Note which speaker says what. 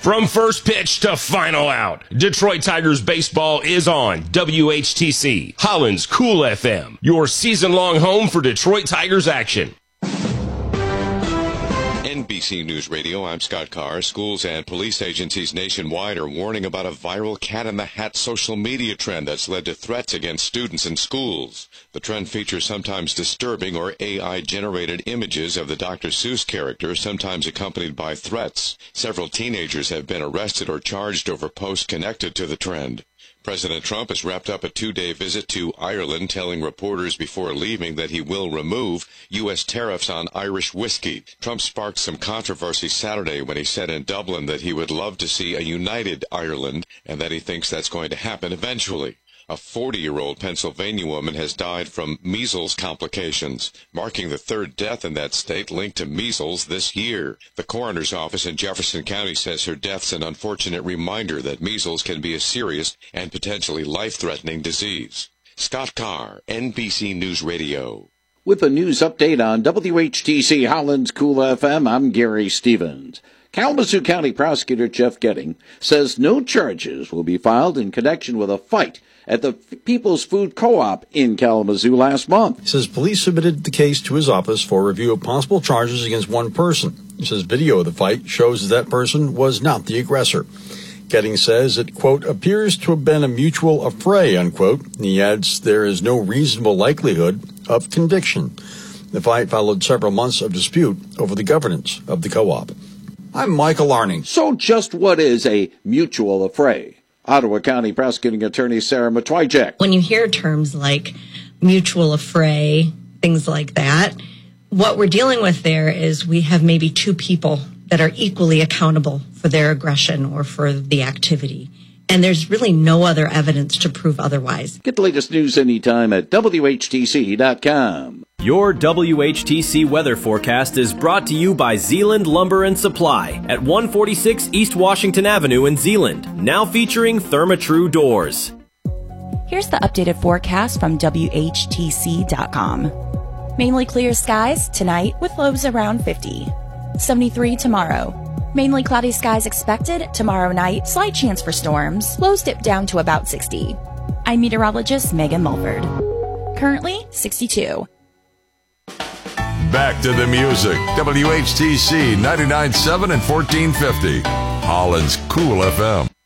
Speaker 1: From first pitch to final out, Detroit Tigers baseball is on WHTC, Holland's Cool FM, your season-long home for Detroit Tigers action.
Speaker 2: NBC News Radio, I'm Scott Carr. Schools and police agencies nationwide are warning about a viral cat-in-the-hat social media trend that's led to threats against students in schools. The trend features sometimes disturbing or AI-generated images of the Dr. Seuss character, sometimes accompanied by threats. Several teenagers have been arrested or charged over posts connected to the trend. President Trump has wrapped up a 2-day visit to Ireland, telling reporters before leaving that he will remove U.S. tariffs on Irish whiskey. Trump sparked some controversy Saturday when he said in Dublin that he would love to see a united Ireland and that he thinks that's going to happen eventually. A 40-year-old Pennsylvania woman has died from measles complications, marking the third death in that state linked to measles this year. The coroner's office in Jefferson County says her death's an unfortunate reminder that measles can be a serious and potentially life-threatening disease. Scott Carr, NBC News Radio.
Speaker 3: With a news update on WHTC Holland's Cool FM, I'm Gary Stevens. Kalamazoo County Prosecutor Jeff Getting says no charges will be filed in connection with a fight at the People's Food Co-op in Kalamazoo last month.
Speaker 4: He says police submitted the case to his office for review of possible charges against one person. He says video of the fight shows that person was not the aggressor. Getting says it, quote, appears to have been a mutual affray, unquote. And he adds there is no reasonable likelihood of conviction. The fight followed several months of dispute over the governance of the co-op. I'm Michael Arning.
Speaker 3: So just what is a mutual affray? Ottawa County Prosecuting Attorney Sarah Matwijak.
Speaker 5: When you hear terms like mutual affray, things like that, what we're dealing with there is we have maybe two people that are equally accountable for their aggression or for the activity. And there's really no other evidence to prove otherwise.
Speaker 3: Get the latest news anytime at WHTC.com.
Speaker 6: Your WHTC weather forecast is brought to you by Zeeland Lumber and Supply at 146 East Washington Avenue in Zeeland, now featuring Therma-Tru doors.
Speaker 7: Here's the updated forecast from WHTC.com. Mainly clear skies tonight with lows around 50. 73 tomorrow. Mainly cloudy skies expected tomorrow night. Slight chance for storms. Lows dip down to about 60. I'm meteorologist Megan Mulford. Currently 62.
Speaker 8: Back to the music. WHTC 99.7 and 1450. Holland's Cool FM.